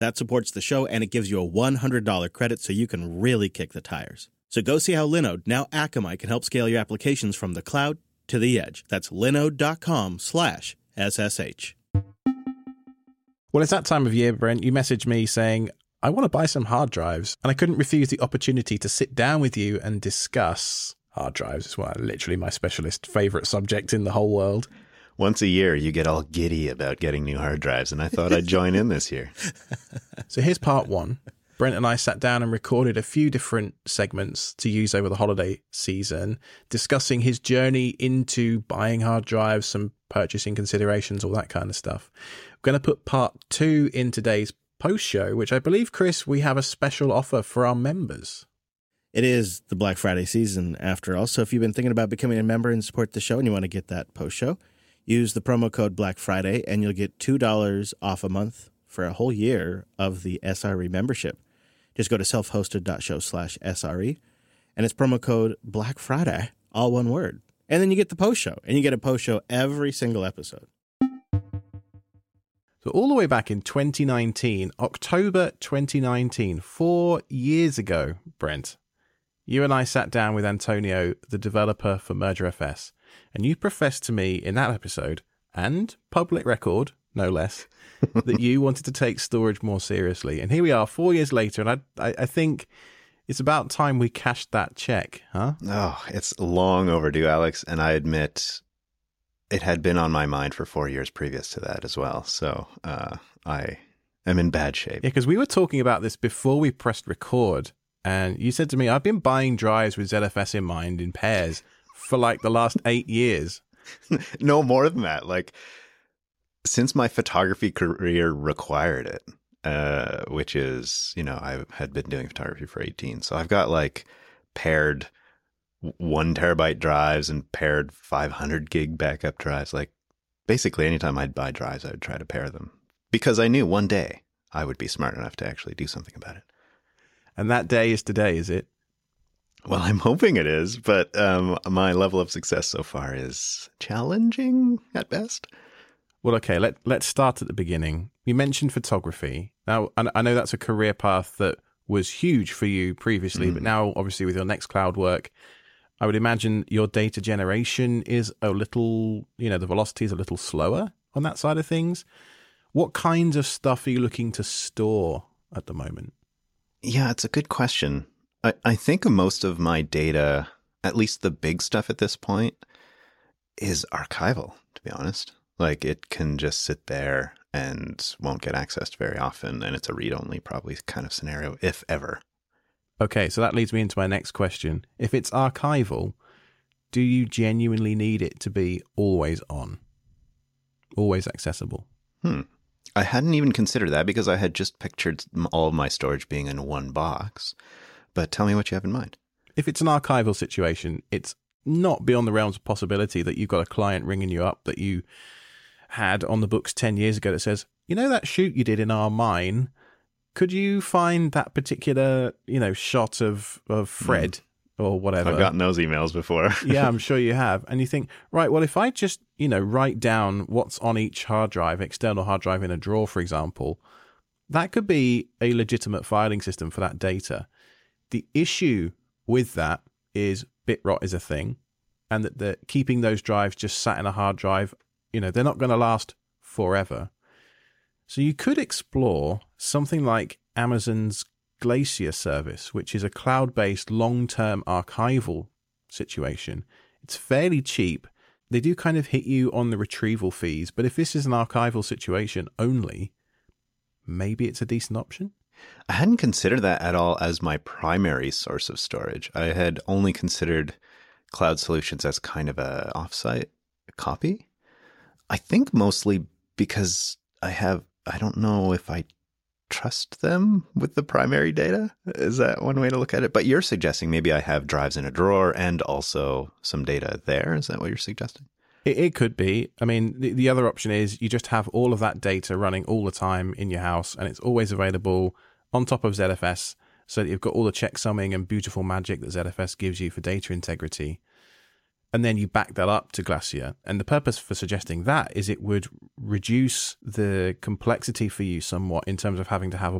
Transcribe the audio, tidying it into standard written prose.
That supports the show, and it gives you a $100 credit so you can really kick the tires. So go see how Linode, now Akamai, can help scale your applications from the cloud to the edge. That's linode.com/SSH. Well, it's that time of year, Brent. You messaged me saying, I want to buy some hard drives, and I couldn't refuse the opportunity to sit down with you and discuss hard drives. It's literally my specialist favorite subject in the whole world. Once a year, you get all giddy about getting new hard drives, and I thought I'd join in this year. So here's part one. Brent and I sat down and recorded a few different segments to use over the holiday season, discussing his journey into buying hard drives, some purchasing considerations, all that kind of stuff. We're going to put part two in today's post show, which I believe, Chris, we have a special offer for our members. It is the Black Friday season, after all. So if you've been thinking about becoming a member and support the show and you want to get that post show, use the promo code Black Friday and you'll get $2 off a month for a whole year of the SRE membership. Just go to selfhosted.show/SRE and it's promo code Black Friday, all one word. And then you get the post show, and you get a post show every single episode. So all the way back in 2019, October 2019, 4 years ago, Brent, you and I sat down with Antonio, the developer for MergerFS, and you professed to me in that episode, and public record, no less, that you wanted to take storage more seriously. And here we are 4 years later, and I think it's about time we cashed that check, huh? Oh, it's long overdue, Alex, and I admit it had been on my mind for 4 years previous to that as well. So I am in bad shape. Yeah, because we were talking about this before we pressed record, and you said to me, I've been buying drives with ZFS in mind in pairs for like the last 8 years. No more than that. Like, since my photography career required it, which is, I had been doing photography for 18. So I've got like paired 1 terabyte drives and paired 500 gig backup drives. Like, basically anytime I'd buy drives, I would try to pair them because I knew one day I would be smart enough to actually do something about it. And that day is today, is it? Well, I'm hoping it is, but my level of success so far is challenging at best. Well, okay, let's start at the beginning. You mentioned photography. Now, I know that's a career path that was huge for you previously, but now, obviously, with your Nextcloud work, I would imagine your data generation is a little, the velocity is a little slower on that side of things. What kinds of stuff are you looking to store at the moment? Yeah, it's a good question. I think most of my data, at least the big stuff at this point, is archival, to be honest. Like, it can just sit there and won't get accessed very often, and it's a read-only probably kind of scenario, if ever. Okay, so that leads me into my next question. If it's archival, do you genuinely need it to be always on? Always accessible? I hadn't even considered that because I had just pictured all of my storage being in one box. But tell me what you have in mind. If it's an archival situation, it's not beyond the realms of possibility that you've got a client ringing you up that you had on the books 10 years ago that says, that shoot you did in our mine, could you find that particular, shot of Fred or whatever? I've gotten those emails before. Yeah, I'm sure you have. And you think, right, well, if I just, write down what's on each hard drive, external hard drive in a drawer, for example, that could be a legitimate filing system for that data. The issue with that is bit rot is a thing, and that keeping those drives just sat in a hard drive, they're not going to last forever. So you could explore something like Amazon's Glacier service, which is a cloud-based long-term archival situation. It's fairly cheap. They do kind of hit you on the retrieval fees, but if this is an archival situation only, maybe it's a decent option. I hadn't considered that at all as my primary source of storage. I had only considered cloud solutions as kind of a offsite copy. I think mostly because I don't know if I trust them with the primary data. Is that one way to look at it? But you're suggesting maybe I have drives in a drawer and also some data there. Is that what you're suggesting? It could be. I mean, the other option is you just have all of that data running all the time in your house, and it's always available on top of ZFS, so that you've got all the checksumming and beautiful magic that ZFS gives you for data integrity. and then you back that up to Glacier. And the purpose for suggesting that is it would reduce the complexity for you somewhat in terms of having to have a